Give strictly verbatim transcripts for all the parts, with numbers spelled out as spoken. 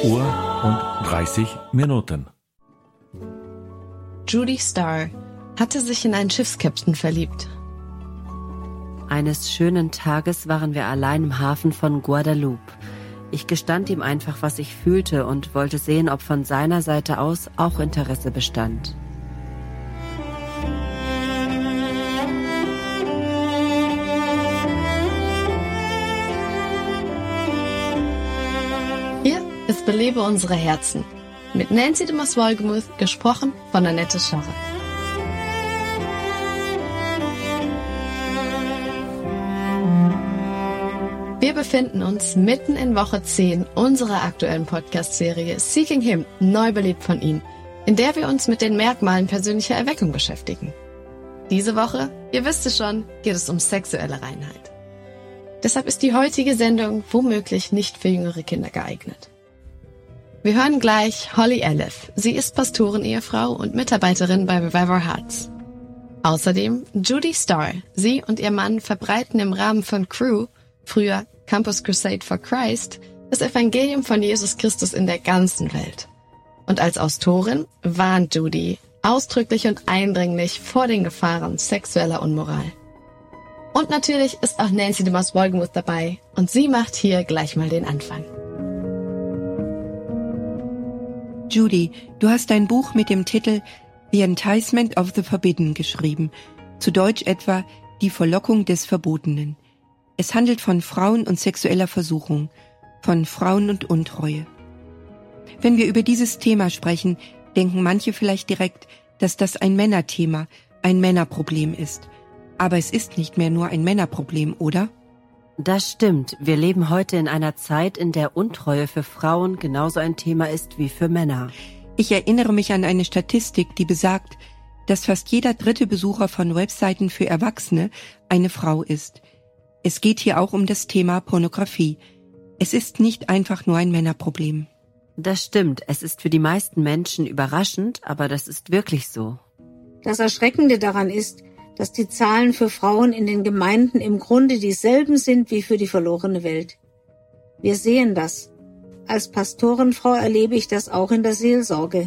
Uhr und dreißig Minuten. Judy Starr hatte sich in einen Schiffskapitän verliebt. Eines schönen Tages waren wir allein im Hafen von Guadeloupe. Ich gestand ihm einfach, was ich fühlte und wollte sehen, ob von seiner Seite aus auch Interesse bestand. Hier ist Belebe unsere Herzen. Mit Nancy de Mos-Wolgemuth, gesprochen von Annette Scharre. Wir befinden uns mitten in Woche zehn unserer aktuellen Podcast-Serie Seeking Him, neu belebt von ihm, in der wir uns mit den Merkmalen persönlicher Erweckung beschäftigen. Diese Woche, ihr wisst es schon, geht es um sexuelle Reinheit. Deshalb ist die heutige Sendung womöglich nicht für jüngere Kinder geeignet. Wir hören gleich Holly Aleph. Sie ist Pastoren-Ehefrau und Mitarbeiterin bei Revival Hearts. Außerdem Judy Starr. Sie und ihr Mann verbreiten im Rahmen von Crew, früher Campus Crusade for Christ, das Evangelium von Jesus Christus in der ganzen Welt. Und als Autorin warnt Judy ausdrücklich und eindringlich vor den Gefahren sexueller Unmoral. Und natürlich ist auch Nancy de Mos-Wolgemuth dabei und sie macht hier gleich mal den Anfang. Judy, du hast dein Buch mit dem Titel The Enticement of the Forbidden geschrieben, zu Deutsch etwa Die Verlockung des Verbotenen. Es handelt von Frauen und sexueller Versuchung, von Frauen und Untreue. Wenn wir über dieses Thema sprechen, denken manche vielleicht direkt, dass das ein Männerthema, ein Männerproblem ist. Aber es ist nicht mehr nur ein Männerproblem, oder? Das stimmt. Wir leben heute in einer Zeit, in der Untreue für Frauen genauso ein Thema ist wie für Männer. Ich erinnere mich an eine Statistik, die besagt, dass fast jeder dritte Besucher von Webseiten für Erwachsene eine Frau ist. Es geht hier auch um das Thema Pornografie. Es ist nicht einfach nur ein Männerproblem. Das stimmt. Es ist für die meisten Menschen überraschend, aber das ist wirklich so. Das Erschreckende daran ist, dass die Zahlen für Frauen in den Gemeinden im Grunde dieselben sind wie für die verlorene Welt. Wir sehen das. Als Pastorenfrau erlebe ich das auch in der Seelsorge.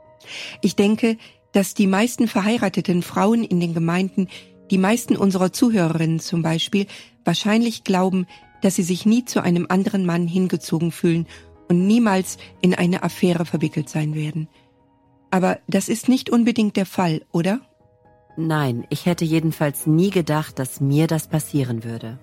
Ich denke, dass die meisten verheirateten Frauen in den Gemeinden, die meisten unserer Zuhörerinnen zum Beispiel, wahrscheinlich glauben, dass sie sich nie zu einem anderen Mann hingezogen fühlen und niemals in eine Affäre verwickelt sein werden. Aber das ist nicht unbedingt der Fall, oder? Nein, ich hätte jedenfalls nie gedacht, dass mir das passieren würde.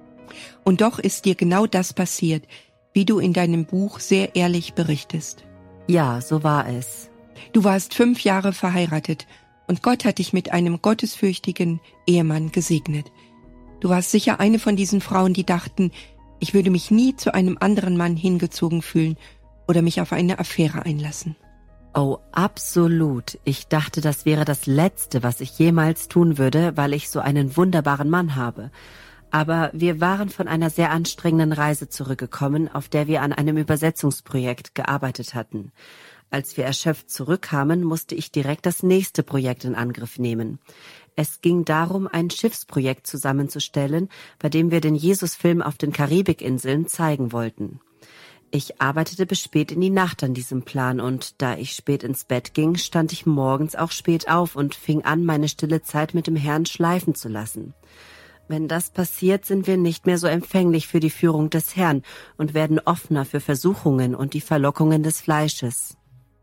Und doch ist dir genau das passiert, wie du in deinem Buch sehr ehrlich berichtest. Ja, so war es. Du warst fünf Jahre verheiratet und Gott hat dich mit einem gottesfürchtigen Ehemann gesegnet. Du warst sicher eine von diesen Frauen, die dachten, ich würde mich nie zu einem anderen Mann hingezogen fühlen oder mich auf eine Affäre einlassen. Oh, absolut. Ich dachte, das wäre das Letzte, was ich jemals tun würde, weil ich so einen wunderbaren Mann habe. Aber wir waren von einer sehr anstrengenden Reise zurückgekommen, auf der wir an einem Übersetzungsprojekt gearbeitet hatten. Als wir erschöpft zurückkamen, musste ich direkt das nächste Projekt in Angriff nehmen. Es ging darum, ein Schiffsprojekt zusammenzustellen, bei dem wir den Jesus-Film auf den Karibikinseln zeigen wollten. Ich arbeitete bis spät in die Nacht an diesem Plan und da ich spät ins Bett ging, stand ich morgens auch spät auf und fing an, meine stille Zeit mit dem Herrn schleifen zu lassen. Wenn das passiert, sind wir nicht mehr so empfänglich für die Führung des Herrn und werden offener für Versuchungen und die Verlockungen des Fleisches.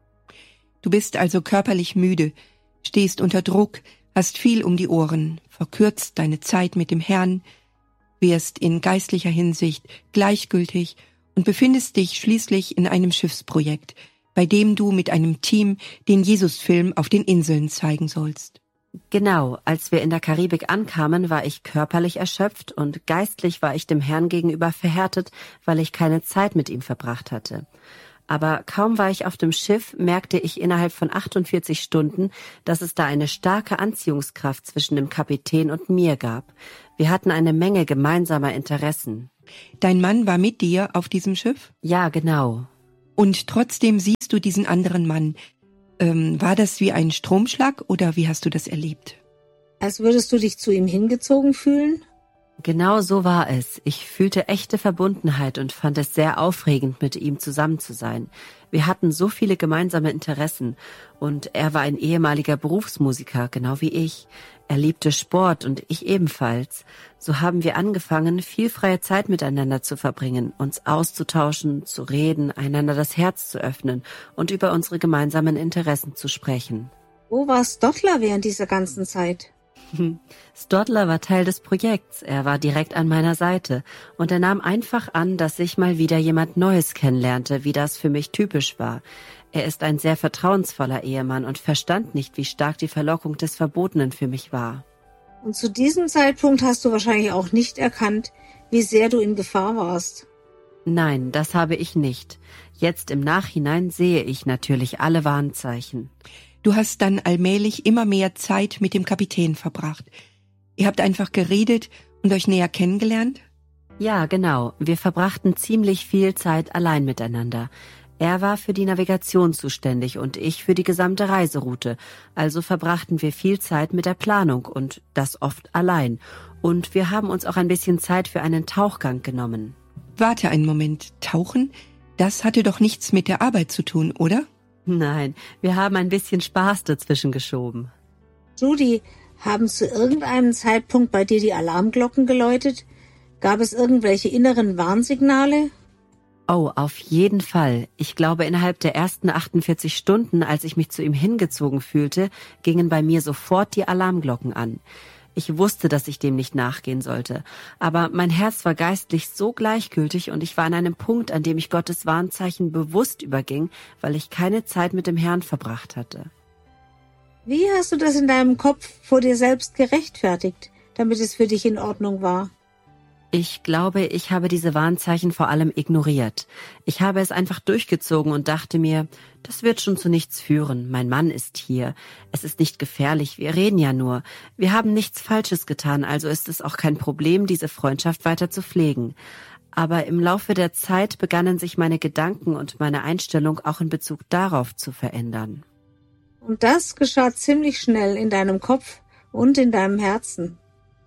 Du bist also körperlich müde, stehst unter Druck, hast viel um die Ohren, verkürzt deine Zeit mit dem Herrn, wirst in geistlicher Hinsicht gleichgültig und befindest dich schließlich in einem Schiffsprojekt, bei dem du mit einem Team den Jesus-Film auf den Inseln zeigen sollst. Genau, als wir in der Karibik ankamen, war ich körperlich erschöpft und geistlich war ich dem Herrn gegenüber verhärtet, weil ich keine Zeit mit ihm verbracht hatte. Aber kaum war ich auf dem Schiff, merkte ich innerhalb von achtundvierzig Stunden, dass es da eine starke Anziehungskraft zwischen dem Kapitän und mir gab. Wir hatten eine Menge gemeinsamer Interessen. Dein Mann war mit dir auf diesem Schiff? Ja, genau. Und trotzdem siehst du diesen anderen Mann. Ähm, war das wie ein Stromschlag oder wie hast du das erlebt? Als würdest du dich zu ihm hingezogen fühlen? Genau so war es. Ich fühlte echte Verbundenheit und fand es sehr aufregend, mit ihm zusammen zu sein. Wir hatten so viele gemeinsame Interessen und er war ein ehemaliger Berufsmusiker, genau wie ich. Er liebte Sport und ich ebenfalls. So haben wir angefangen, viel freie Zeit miteinander zu verbringen, uns auszutauschen, zu reden, einander das Herz zu öffnen und über unsere gemeinsamen Interessen zu sprechen. Wo war Stottler während dieser ganzen Zeit? Stottler war Teil des Projekts, er war direkt an meiner Seite und er nahm einfach an, dass ich mal wieder jemand Neues kennenlernte, wie das für mich typisch war. Er ist ein sehr vertrauensvoller Ehemann und verstand nicht, wie stark die Verlockung des Verbotenen für mich war. Und zu diesem Zeitpunkt hast du wahrscheinlich auch nicht erkannt, wie sehr du in Gefahr warst. Nein, das habe ich nicht. Jetzt im Nachhinein sehe ich natürlich alle Warnzeichen. Du hast dann allmählich immer mehr Zeit mit dem Kapitän verbracht. Ihr habt einfach geredet und euch näher kennengelernt? Ja, genau. Wir verbrachten ziemlich viel Zeit allein miteinander. Er war für die Navigation zuständig und ich für die gesamte Reiseroute. Also verbrachten wir viel Zeit mit der Planung und das oft allein. Und wir haben uns auch ein bisschen Zeit für einen Tauchgang genommen. Warte einen Moment. Tauchen? Das hatte doch nichts mit der Arbeit zu tun, oder? Nein, wir haben ein bisschen Spaß dazwischen geschoben. Judy, haben zu irgendeinem Zeitpunkt bei dir die Alarmglocken geläutet? Gab es irgendwelche inneren Warnsignale? Oh, auf jeden Fall. Ich glaube, innerhalb der ersten achtundvierzig Stunden, als ich mich zu ihm hingezogen fühlte, gingen bei mir sofort die Alarmglocken an. Ich wusste, dass ich dem nicht nachgehen sollte, aber mein Herz war geistlich so gleichgültig und ich war an einem Punkt, an dem ich Gottes Warnzeichen bewusst überging, weil ich keine Zeit mit dem Herrn verbracht hatte. Wie hast du das in deinem Kopf vor dir selbst gerechtfertigt, damit es für dich in Ordnung war? Ich glaube, ich habe diese Warnzeichen vor allem ignoriert. Ich habe es einfach durchgezogen und dachte mir, das wird schon zu nichts führen. Mein Mann ist hier. Es ist nicht gefährlich. Wir reden ja nur. Wir haben nichts Falsches getan, also ist es auch kein Problem, diese Freundschaft weiter zu pflegen. Aber im Laufe der Zeit begannen sich meine Gedanken und meine Einstellung auch in Bezug darauf zu verändern. Und das geschah ziemlich schnell in deinem Kopf und in deinem Herzen.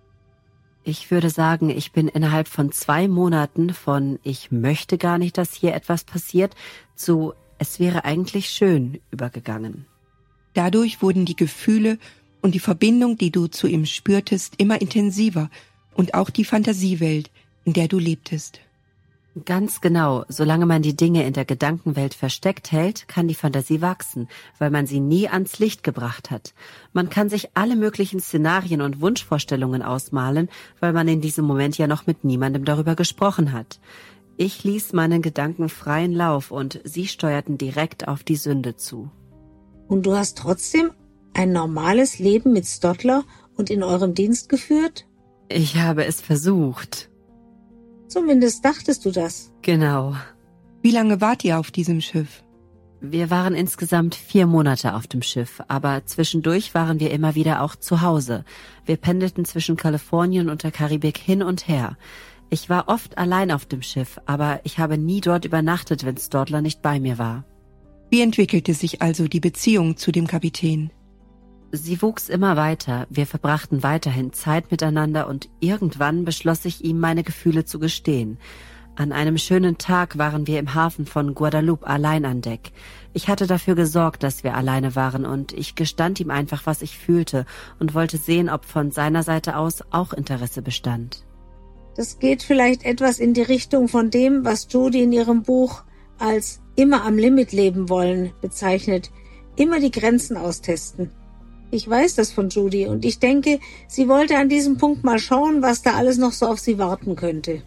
Ich würde sagen, ich bin innerhalb von zwei Monaten von ich möchte gar nicht, dass hier etwas passiert, zu es wäre eigentlich schön übergegangen. Dadurch wurden die Gefühle und die Verbindung, die du zu ihm spürtest, immer intensiver und auch die Fantasiewelt, in der du lebtest. Ganz genau. Solange man die Dinge in der Gedankenwelt versteckt hält, kann die Fantasie wachsen, weil man sie nie ans Licht gebracht hat. Man kann sich alle möglichen Szenarien und Wunschvorstellungen ausmalen, weil man in diesem Moment ja noch mit niemandem darüber gesprochen hat. Ich ließ meinen Gedanken freien Lauf und sie steuerten direkt auf die Sünde zu. Und du hast trotzdem ein normales Leben mit Stottler und in eurem Dienst geführt? Ich habe es versucht. Zumindest dachtest du das. Genau. Wie lange wart ihr auf diesem Schiff? Wir waren insgesamt vier Monate auf dem Schiff, aber zwischendurch waren wir immer wieder auch zu Hause. Wir pendelten zwischen Kalifornien und der Karibik hin und her. Ich war oft allein auf dem Schiff, aber ich habe nie dort übernachtet, wenn Stottler nicht bei mir war. Wie entwickelte sich also die Beziehung zu dem Kapitän? Sie wuchs immer weiter, wir verbrachten weiterhin Zeit miteinander und irgendwann beschloss ich ihm, meine Gefühle zu gestehen. An einem schönen Tag waren wir im Hafen von Guadeloupe allein an Deck. Ich hatte dafür gesorgt, dass wir alleine waren und ich gestand ihm einfach, was ich fühlte und wollte sehen, ob von seiner Seite aus auch Interesse bestand. Das geht vielleicht etwas in die Richtung von dem, was Judy in ihrem Buch als immer am Limit leben wollen bezeichnet, immer die Grenzen austesten. Ich weiß das von Judy und ich denke, sie wollte an diesem Punkt mal schauen, was da alles noch so auf sie warten könnte.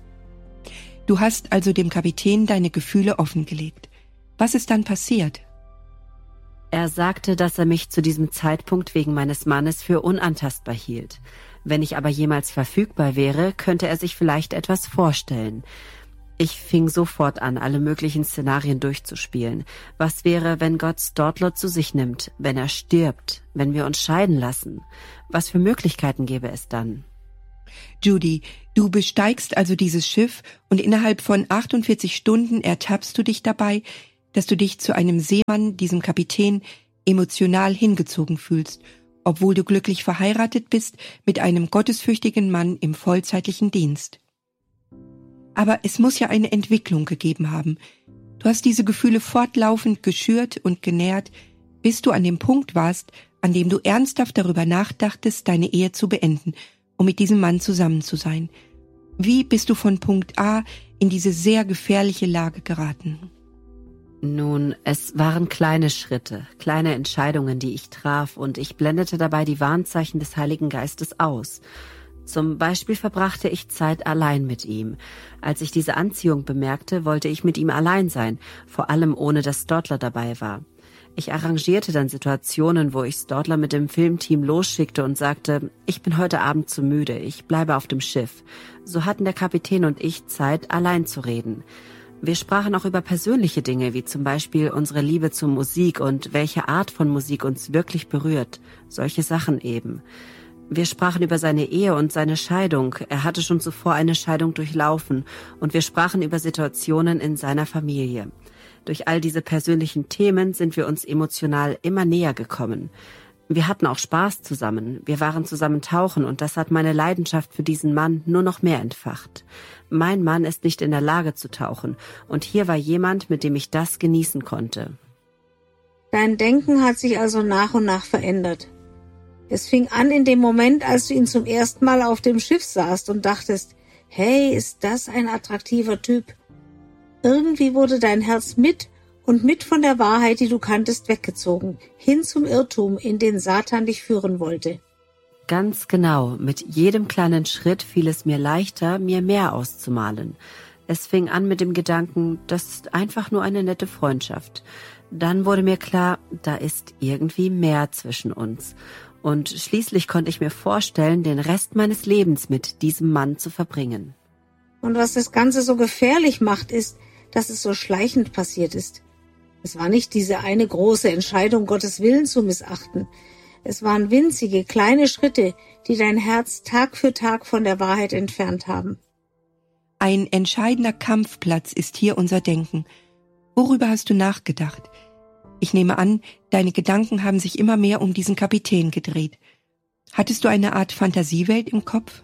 Du hast also dem Kapitän deine Gefühle offengelegt. Was ist dann passiert? Er sagte, dass er mich zu diesem Zeitpunkt wegen meines Mannes für unantastbar hielt. Wenn ich aber jemals verfügbar wäre, könnte er sich vielleicht etwas vorstellen. Ich fing sofort an, alle möglichen Szenarien durchzuspielen. Was wäre, wenn Gott Stottler zu sich nimmt, wenn er stirbt, wenn wir uns scheiden lassen? Was für Möglichkeiten gäbe es dann? Judy, du besteigst also dieses Schiff und innerhalb von achtundvierzig Stunden ertappst du dich dabei, dass du dich zu einem Seemann, diesem Kapitän, emotional hingezogen fühlst obwohl du glücklich verheiratet bist mit einem gottesfürchtigen Mann im vollzeitlichen Dienst. Aber es muss ja eine Entwicklung gegeben haben. Du hast diese Gefühle fortlaufend geschürt und genährt, bis du an dem Punkt warst, an dem du ernsthaft darüber nachdachtest, deine Ehe zu beenden, um mit diesem Mann zusammen zu sein. Wie bist du von Punkt A in diese sehr gefährliche Lage geraten? Nun, es waren kleine Schritte, kleine Entscheidungen, die ich traf, und ich blendete dabei die Warnzeichen des Heiligen Geistes aus. Zum Beispiel verbrachte ich Zeit allein mit ihm. Als ich diese Anziehung bemerkte, wollte ich mit ihm allein sein, vor allem ohne dass Stodler dabei war. Ich arrangierte dann Situationen, wo ich Stodler mit dem Filmteam losschickte und sagte, ich bin heute Abend zu müde, ich bleibe auf dem Schiff. So hatten der Kapitän und ich Zeit, allein zu reden. Wir sprachen auch über persönliche Dinge, wie zum Beispiel unsere Liebe zur Musik und welche Art von Musik uns wirklich berührt. Solche Sachen eben. Wir sprachen über seine Ehe und seine Scheidung. Er hatte schon zuvor eine Scheidung durchlaufen. Und wir sprachen über Situationen in seiner Familie. Durch all diese persönlichen Themen sind wir uns emotional immer näher gekommen. Wir hatten auch Spaß zusammen. Wir waren zusammen tauchen und das hat meine Leidenschaft für diesen Mann nur noch mehr entfacht. Mein Mann ist nicht in der Lage zu tauchen und hier war jemand, mit dem ich das genießen konnte. Dein Denken hat sich also nach und nach verändert. Es fing an in dem Moment, als du ihn zum ersten Mal auf dem Schiff sahst und dachtest, hey, ist das ein attraktiver Typ? Irgendwie wurde dein Herz mit und mit von der Wahrheit, die du kanntest, weggezogen, hin zum Irrtum, in den Satan dich führen wollte. Ganz genau. Mit jedem kleinen Schritt fiel es mir leichter, mir mehr auszumalen. Es fing an mit dem Gedanken, das ist einfach nur eine nette Freundschaft. Dann wurde mir klar, da ist irgendwie mehr zwischen uns. Und schließlich konnte ich mir vorstellen, den Rest meines Lebens mit diesem Mann zu verbringen. Und was das Ganze so gefährlich macht, ist, dass es so schleichend passiert ist. Es war nicht diese eine große Entscheidung, Gottes Willen zu missachten. Es waren winzige, kleine Schritte, die dein Herz Tag für Tag von der Wahrheit entfernt haben. Ein entscheidender Kampfplatz ist hier unser Denken. Worüber hast du nachgedacht? Ich nehme an, deine Gedanken haben sich immer mehr um diesen Kapitän gedreht. Hattest du eine Art Fantasiewelt im Kopf?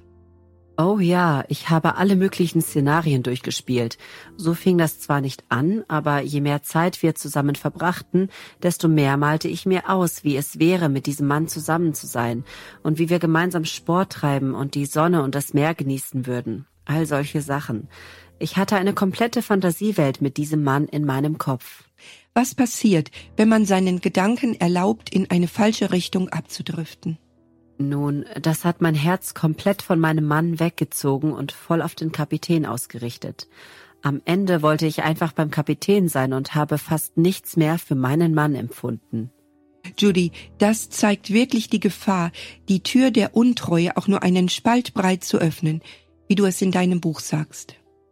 Oh ja, ich habe alle möglichen Szenarien durchgespielt. So fing das zwar nicht an, aber je mehr Zeit wir zusammen verbrachten, desto mehr malte ich mir aus, wie es wäre, mit diesem Mann zusammen zu sein und wie wir gemeinsam Sport treiben und die Sonne und das Meer genießen würden. All solche Sachen. Ich hatte eine komplette Fantasiewelt mit diesem Mann in meinem Kopf. Was passiert, wenn man seinen Gedanken erlaubt, in eine falsche Richtung abzudriften? Nun, das hat mein Herz komplett von meinem Mann weggezogen und voll auf den Kapitän ausgerichtet. Am Ende wollte ich einfach beim Kapitän sein und habe fast nichts mehr für meinen Mann empfunden. Judy, das zeigt wirklich die Gefahr, die Tür der Untreue auch nur einen Spalt breit zu öffnen, wie du es in deinem Buch sagst.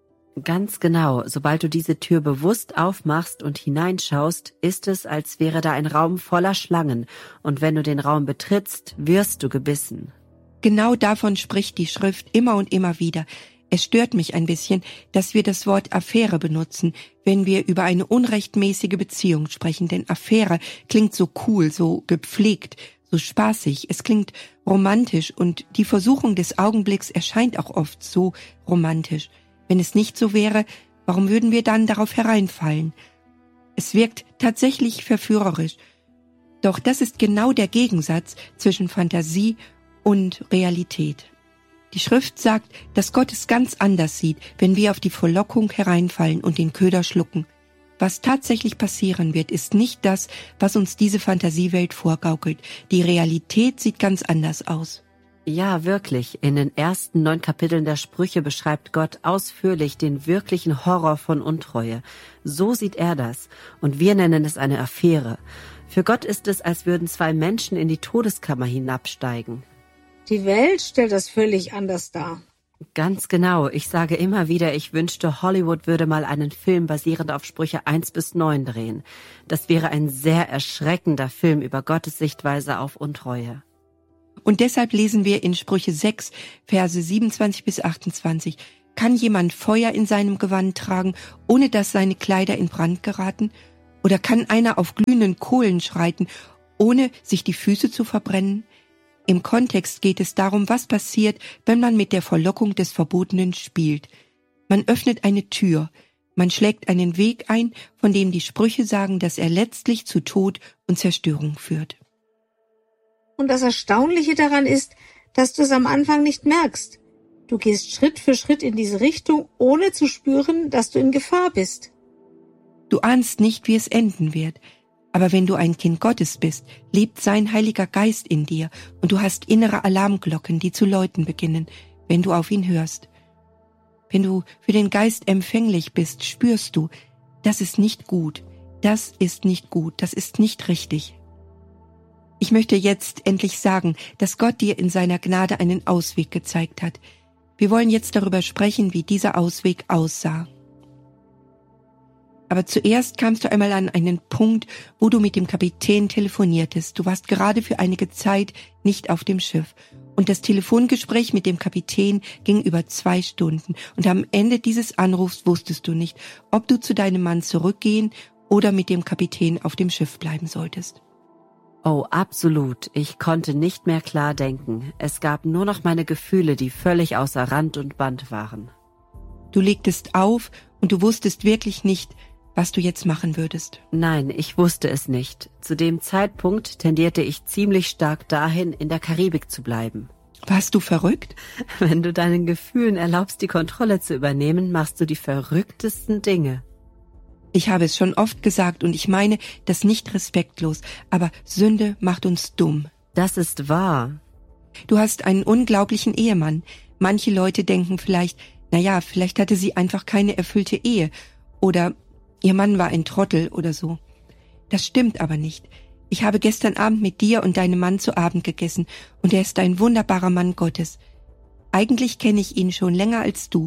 Ganz genau. Sobald du diese Tür bewusst aufmachst und hineinschaust, ist es, als wäre da ein Raum voller Schlangen. Und wenn du den Raum betrittst, wirst du gebissen. Genau davon spricht die Schrift immer und immer wieder. Es stört mich ein bisschen, dass wir das Wort Affäre benutzen, wenn wir über eine unrechtmäßige Beziehung sprechen. Denn Affäre klingt so cool, so gepflegt, so spaßig. Es klingt romantisch und die Versuchung des Augenblicks erscheint auch oft so romantisch. Wenn es nicht so wäre, warum würden wir dann darauf hereinfallen? Es wirkt tatsächlich verführerisch. Doch das ist genau der Gegensatz zwischen Fantasie und Realität. Die Schrift sagt, dass Gott es ganz anders sieht, wenn wir auf die Verlockung hereinfallen und den Köder schlucken. Was tatsächlich passieren wird, ist nicht das, was uns diese Fantasiewelt vorgaukelt. Die Realität sieht ganz anders aus. Ja, wirklich. In den ersten neun Kapiteln der Sprüche beschreibt Gott ausführlich den wirklichen Horror von Untreue. So sieht er das. Und wir nennen es eine Affäre. Für Gott ist es, als würden zwei Menschen in die Todeskammer hinabsteigen. Die Welt stellt das völlig anders dar. Ganz genau. Ich sage immer wieder, ich wünschte, Hollywood würde mal einen Film basierend auf Sprüche eins bis neun drehen. Das wäre ein sehr erschreckender Film über Gottes Sichtweise auf Untreue. Und deshalb lesen wir in Sprüche sechs, Verse siebenundzwanzig bis achtundzwanzig, kann jemand Feuer in seinem Gewand tragen, ohne dass seine Kleider in Brand geraten? Oder kann einer auf glühenden Kohlen schreiten, ohne sich die Füße zu verbrennen? Im Kontext geht es darum, was passiert, wenn man mit der Verlockung des Verbotenen spielt. Man öffnet eine Tür, man schlägt einen Weg ein, von dem die Sprüche sagen, dass er letztlich zu Tod und Zerstörung führt. Und das Erstaunliche daran ist, dass du es am Anfang nicht merkst. Du gehst Schritt für Schritt in diese Richtung, ohne zu spüren, dass du in Gefahr bist. Du ahnst nicht, wie es enden wird. Aber wenn du ein Kind Gottes bist, lebt sein Heiliger Geist in dir und du hast innere Alarmglocken, die zu läuten beginnen, wenn du auf ihn hörst. Wenn du für den Geist empfänglich bist, spürst du, das ist nicht gut, das ist nicht gut, das ist nicht richtig. Ich möchte jetzt endlich sagen, dass Gott dir in seiner Gnade einen Ausweg gezeigt hat. Wir wollen jetzt darüber sprechen, wie dieser Ausweg aussah. Aber zuerst kamst du einmal an einen Punkt, wo du mit dem Kapitän telefoniertest. Du warst gerade für einige Zeit nicht auf dem Schiff. Und das Telefongespräch mit dem Kapitän ging über zwei Stunden. Und am Ende dieses Anrufs wusstest du nicht, ob du zu deinem Mann zurückgehen oder mit dem Kapitän auf dem Schiff bleiben solltest. Oh, absolut. Ich konnte nicht mehr klar denken. Es gab nur noch meine Gefühle, die völlig außer Rand und Band waren. Du legtest auf und du wusstest wirklich nicht, was du jetzt machen würdest. Nein, ich wusste es nicht. Zu dem Zeitpunkt tendierte ich ziemlich stark dahin, in der Karibik zu bleiben. Warst du verrückt? Wenn du deinen Gefühlen erlaubst, die Kontrolle zu übernehmen, machst du die verrücktesten Dinge. Ich habe es schon oft gesagt und ich meine das nicht respektlos, aber Sünde macht uns dumm. Das ist wahr. Du hast einen unglaublichen Ehemann. Manche Leute denken vielleicht, naja, vielleicht hatte sie einfach keine erfüllte Ehe oder ihr Mann war ein Trottel oder so. Das stimmt aber nicht. Ich habe gestern Abend mit dir und deinem Mann zu Abend gegessen und er ist ein wunderbarer Mann Gottes. Eigentlich kenne ich ihn schon länger als du.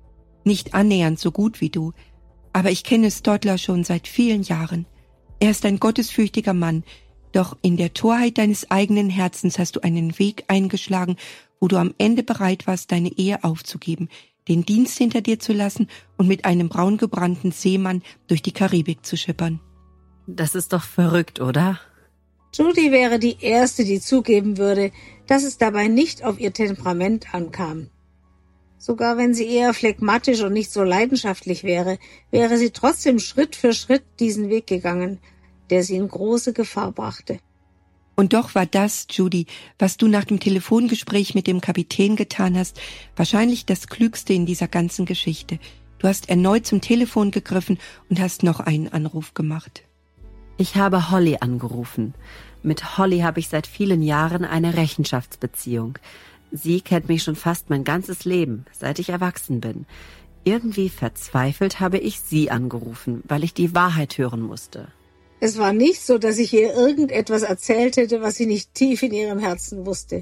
Nicht annähernd so gut wie du, aber ich kenne Stodler schon seit vielen Jahren. Er ist ein gottesfürchtiger Mann, doch in der Torheit deines eigenen Herzens hast du einen Weg eingeschlagen, wo du am Ende bereit warst, deine Ehe aufzugeben, den Dienst hinter dir zu lassen und mit einem braungebrannten Seemann durch die Karibik zu schippern. Das ist doch verrückt, oder? Judy wäre die Erste, die zugeben würde, dass es dabei nicht auf ihr Temperament ankam. Sogar wenn sie eher phlegmatisch und nicht so leidenschaftlich wäre, wäre sie trotzdem Schritt für Schritt diesen Weg gegangen, der sie in große Gefahr brachte. Und doch war das, Judy, was du nach dem Telefongespräch mit dem Kapitän getan hast, wahrscheinlich das Klügste in dieser ganzen Geschichte. Du hast erneut zum Telefon gegriffen und hast noch einen Anruf gemacht. Ich habe Holly angerufen. Mit Holly habe ich seit vielen Jahren eine Rechenschaftsbeziehung. Sie kennt mich schon fast mein ganzes Leben, seit ich erwachsen bin. Irgendwie verzweifelt habe ich sie angerufen, weil ich die Wahrheit hören musste. Es war nicht so, dass ich ihr irgendetwas erzählt hätte, was sie nicht tief in ihrem Herzen wusste.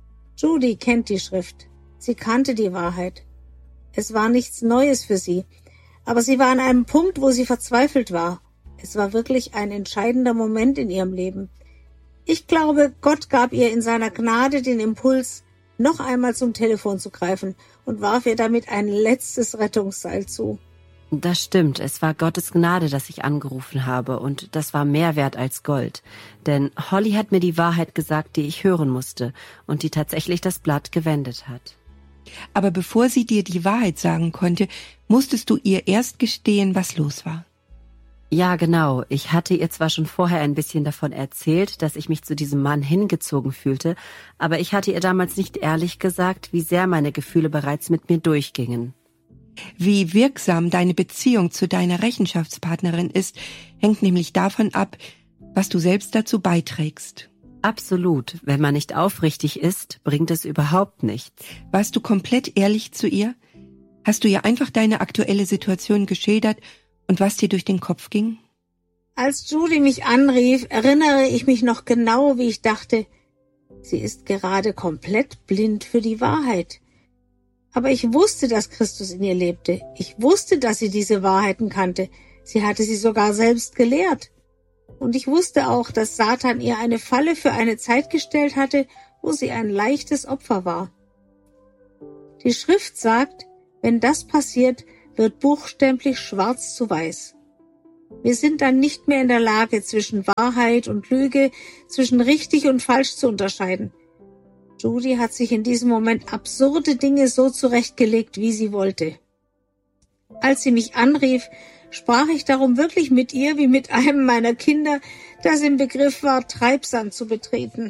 Judy kennt die Schrift. Sie kannte die Wahrheit. Es war nichts Neues für sie, aber sie war an einem Punkt, wo sie verzweifelt war. Es war wirklich ein entscheidender Moment in ihrem Leben. Ich glaube, Gott gab ihr in seiner Gnade den Impuls, noch einmal zum Telefon zu greifen und warf ihr damit ein letztes Rettungsseil zu. Das stimmt, es war Gottes Gnade, dass ich angerufen habe und das war mehr wert als Gold. Denn Holly hat mir die Wahrheit gesagt, die ich hören musste und die tatsächlich das Blatt gewendet hat. Aber bevor sie dir die Wahrheit sagen konnte, musstest du ihr erst gestehen, was los war. Ja, genau. Ich hatte ihr zwar schon vorher ein bisschen davon erzählt, dass ich mich zu diesem Mann hingezogen fühlte, aber ich hatte ihr damals nicht ehrlich gesagt, wie sehr meine Gefühle bereits mit mir durchgingen. Wie wirksam deine Beziehung zu deiner Rechenschaftspartnerin ist, hängt nämlich davon ab, was du selbst dazu beiträgst. Absolut. Wenn man nicht aufrichtig ist, bringt es überhaupt nichts. Warst du komplett ehrlich zu ihr? Hast du ihr einfach deine aktuelle Situation geschildert und was dir durch den Kopf ging? Als Judy mich anrief, erinnere ich mich noch genau, wie ich dachte, sie ist gerade komplett blind für die Wahrheit. Aber ich wusste, dass Christus in ihr lebte. Ich wusste, dass sie diese Wahrheiten kannte. Sie hatte sie sogar selbst gelehrt. Und ich wusste auch, dass Satan ihr eine Falle für eine Zeit gestellt hatte, wo sie ein leichtes Opfer war. Die Schrift sagt, wenn das passiert, wird buchstäblich schwarz zu weiß. Wir sind dann nicht mehr in der Lage, zwischen Wahrheit und Lüge, zwischen richtig und falsch zu unterscheiden. Judy hat sich in diesem Moment absurde Dinge so zurechtgelegt, wie sie wollte. Als sie mich anrief, sprach ich darum wirklich mit ihr wie mit einem meiner Kinder, das im Begriff war, Treibsand zu betreten.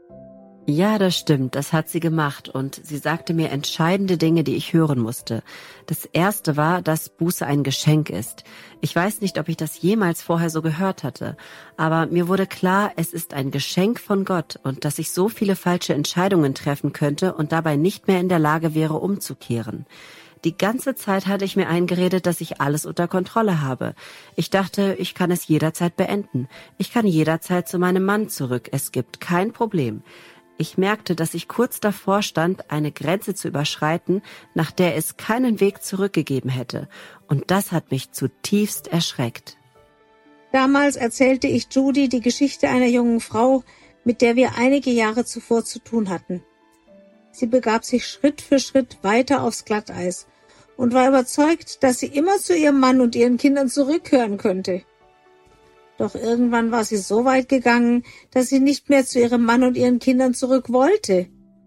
Ja, das stimmt, das hat sie gemacht und sie sagte mir entscheidende Dinge, die ich hören musste. Das erste war, dass Buße ein Geschenk ist. Ich weiß nicht, ob ich das jemals vorher so gehört hatte, aber mir wurde klar, es ist ein Geschenk von Gott und dass ich so viele falsche Entscheidungen treffen könnte und dabei nicht mehr in der Lage wäre, umzukehren. Die ganze Zeit hatte ich mir eingeredet, dass ich alles unter Kontrolle habe. Ich dachte, ich kann es jederzeit beenden. Ich kann jederzeit zu meinem Mann zurück. Es gibt kein Problem. Ich merkte, dass ich kurz davor stand, eine Grenze zu überschreiten, nach der es keinen Weg zurückgegeben hätte. Und das hat mich zutiefst erschreckt. Damals erzählte ich Judy die Geschichte einer jungen Frau, mit der wir einige Jahre zuvor zu tun hatten. Sie begab sich Schritt für Schritt weiter aufs Glatteis und war überzeugt, dass sie immer zu ihrem Mann und ihren Kindern zurückkehren könnte. Doch irgendwann war sie so weit gegangen, dass sie nicht mehr zu ihrem Mann und ihren Kindern zurück wollte.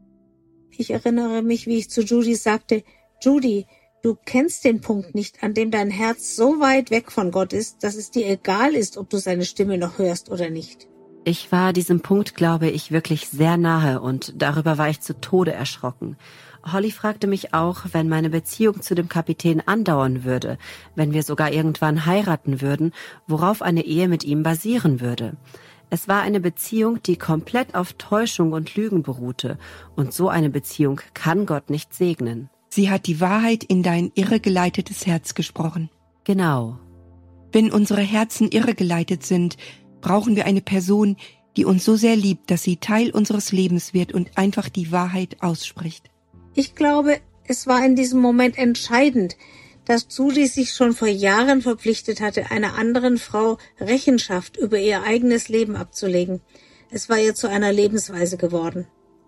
Ich erinnere mich, wie ich zu Judy sagte, Judy, du kennst den Punkt nicht, an dem dein Herz so weit weg von Gott ist, dass es dir egal ist, ob du seine Stimme noch hörst oder nicht. Ich war diesem Punkt, glaube ich, wirklich sehr nahe und darüber war ich zu Tode erschrocken. Holly fragte mich auch, wenn meine Beziehung zu dem Kapitän andauern würde, wenn wir sogar irgendwann heiraten würden, worauf eine Ehe mit ihm basieren würde. Es war eine Beziehung, die komplett auf Täuschung und Lügen beruhte, und so eine Beziehung kann Gott nicht segnen. Sie hat die Wahrheit in dein irregeleitetes Herz gesprochen. Genau. Wenn unsere Herzen irregeleitet sind, brauchen wir eine Person, die uns so sehr liebt, dass sie Teil unseres Lebens wird und einfach die Wahrheit ausspricht. Ich glaube, es war in diesem Moment entscheidend, dass Judy sich schon vor Jahren verpflichtet hatte, einer anderen Frau Rechenschaft über ihr eigenes Leben abzulegen. Es war ihr zu einer Lebensweise geworden.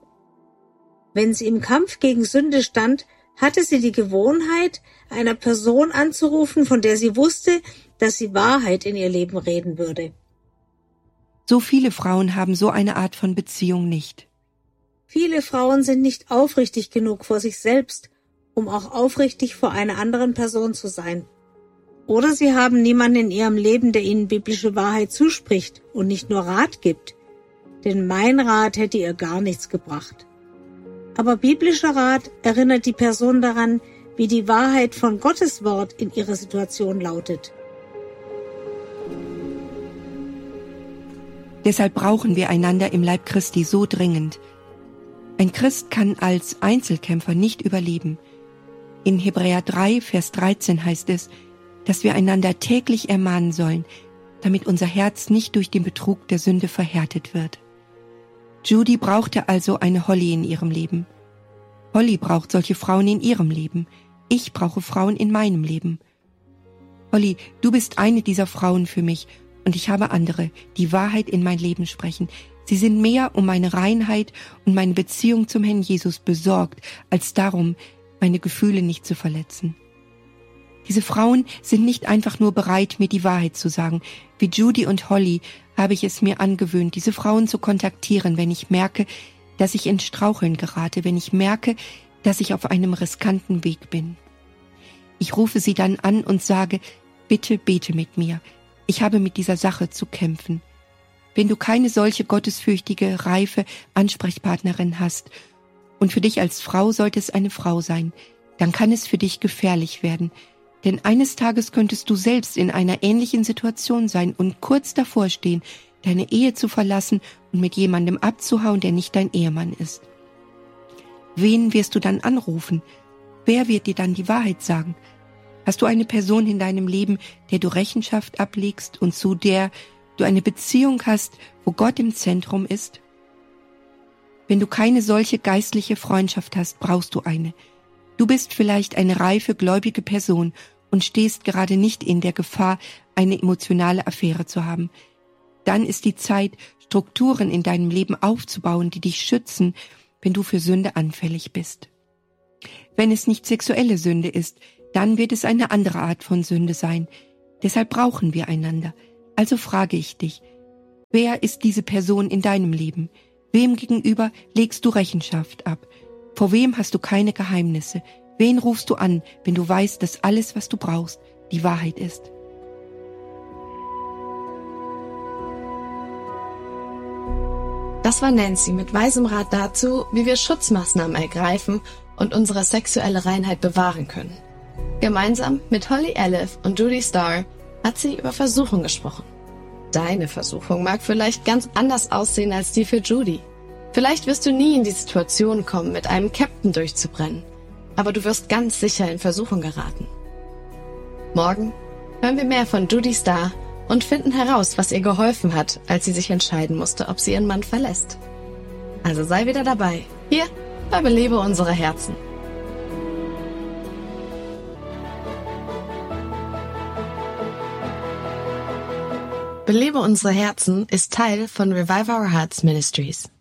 Wenn sie im Kampf gegen Sünde stand, hatte sie die Gewohnheit, einer Person anzurufen, von der sie wusste, dass sie Wahrheit in ihr Leben reden würde. So viele Frauen haben so eine Art von Beziehung nicht. Viele Frauen sind nicht aufrichtig genug vor sich selbst, um auch aufrichtig vor einer anderen Person zu sein. Oder sie haben niemanden in ihrem Leben, der ihnen biblische Wahrheit zuspricht und nicht nur Rat gibt. Denn mein Rat hätte ihr gar nichts gebracht. Aber biblischer Rat erinnert die Person daran, wie die Wahrheit von Gottes Wort in ihrer Situation lautet. Deshalb brauchen wir einander im Leib Christi so dringend. Ein Christ kann als Einzelkämpfer nicht überleben. In Hebräer drei, Vers dreizehn heißt es, dass wir einander täglich ermahnen sollen, damit unser Herz nicht durch den Betrug der Sünde verhärtet wird. Judy brauchte also eine Holly in ihrem Leben. Holly braucht solche Frauen in ihrem Leben. Ich brauche Frauen in meinem Leben. Holly, du bist eine dieser Frauen für mich und ich habe andere, die Wahrheit in mein Leben sprechen. Sie sind mehr um meine Reinheit und meine Beziehung zum Herrn Jesus besorgt, als darum, meine Gefühle nicht zu verletzen. Diese Frauen sind nicht einfach nur bereit, mir die Wahrheit zu sagen. Wie Judy und Holly habe ich es mir angewöhnt, diese Frauen zu kontaktieren, wenn ich merke, dass ich in Straucheln gerate, wenn ich merke, dass ich auf einem riskanten Weg bin. Ich rufe sie dann an und sage, bitte bete mit mir. Ich habe mit dieser Sache zu kämpfen. Wenn du keine solche gottesfürchtige, reife Ansprechpartnerin hast und für dich als Frau sollte es eine Frau sein, dann kann es für dich gefährlich werden. Denn eines Tages könntest du selbst in einer ähnlichen Situation sein und kurz davor stehen, deine Ehe zu verlassen und mit jemandem abzuhauen, der nicht dein Ehemann ist. Wen wirst du dann anrufen? Wer wird dir dann die Wahrheit sagen? Hast du eine Person in deinem Leben, der du Rechenschaft ablegst und zu der du eine Beziehung hast, wo Gott im Zentrum ist? Wenn du keine solche geistliche Freundschaft hast, brauchst du eine. Du bist vielleicht eine reife, gläubige Person und stehst gerade nicht in der Gefahr, eine emotionale Affäre zu haben. Dann ist die Zeit, Strukturen in deinem Leben aufzubauen, die dich schützen, wenn du für Sünde anfällig bist. Wenn es nicht sexuelle Sünde ist, dann wird es eine andere Art von Sünde sein. Deshalb brauchen wir einander. Also frage ich dich, wer ist diese Person in deinem Leben? Wem gegenüber legst du Rechenschaft ab? Vor wem hast du keine Geheimnisse? Wen rufst du an, wenn du weißt, dass alles, was du brauchst, die Wahrheit ist? Das war Nancy mit weisem Rat dazu, wie wir Schutzmaßnahmen ergreifen und unsere sexuelle Reinheit bewahren können. Gemeinsam mit Holly Elif und Judy Starr hat sie über Versuchung gesprochen. Deine Versuchung mag vielleicht ganz anders aussehen als die für Judy. Vielleicht wirst du nie in die Situation kommen, mit einem Captain durchzubrennen, aber du wirst ganz sicher in Versuchung geraten. Morgen hören wir mehr von Judy Starr und finden heraus, was ihr geholfen hat, als sie sich entscheiden musste, ob sie ihren Mann verlässt. Also sei wieder dabei, hier bei Belebe unsere Herzen. Belebe unsere Herzen ist Teil von Revive Our Hearts Ministries.